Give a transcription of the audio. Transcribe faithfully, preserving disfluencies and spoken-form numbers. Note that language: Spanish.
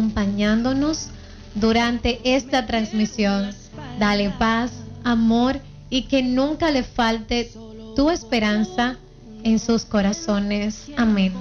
acompañándonos durante esta transmisión. Dale paz, amor y que nunca le falte tu esperanza en sus corazones. Amén.